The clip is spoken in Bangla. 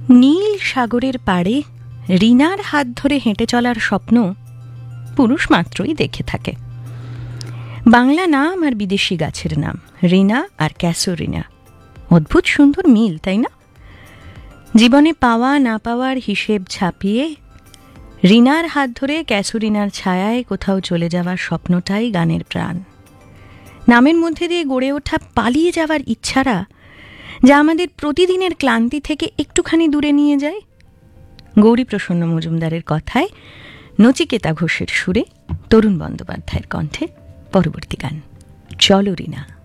নীল সাগরের পাড়ে রিনার হাত ধরে হেঁটে চলার স্বপ্ন পুরুষ মাত্রই দেখে থাকে। বাংলা নাম আর বিদেশি গাছের নাম, রিনা আর ক্যাসোরিনা। অদ্ভুত সুন্দর মিল, তাই না? জীবনে পাওয়া না পাওয়ার হিসেব ছাপিয়ে রিনার হাত ধরে ক্যাসোরিনার ছায়ায় কোথাও চলে যাওয়ার স্বপ্নটাই গানের প্রাণ। নামের মধ্যে দিয়ে গড়ে ওঠা পালিয়ে যাওয়ার ইচ্ছারা যা আমাদের প্রতিদিনের ক্লান্তি থেকে একটুখানি দূরে নিয়ে যায়। গৌরীপ্রসন্ন মজুমদারের কথায়, নচিকেতা ঘোষের সুরে, তরুণ বন্দ্যোপাধ্যায়ের কণ্ঠে পরবর্তী গান চলো রিনা।